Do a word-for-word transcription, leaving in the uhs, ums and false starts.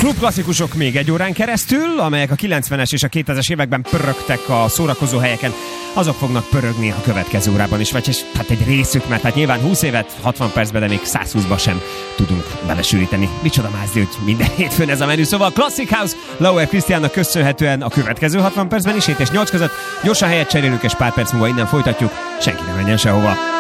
Klubklasszikusok még egy órán keresztül, amelyek a kilencvenes és a kétezres években pörögtek a szórakozó helyeken, azok fognak pörögni a következő órában is, vagy és hát egy részük, mert hát nyilván húsz évet, hatvan percben, de még száz húszba sem tudunk belesűríteni. Micsoda mázdi, hogy minden hétfőn ez a menü. Szóval Classic House, Lauer Krisztiánnak köszönhetően a következő hatvan percben is, hét és nyolc között. Gyorsan helyet cserélünk, és pár perc múlva innen folytatjuk. Senki nem menjen sehova.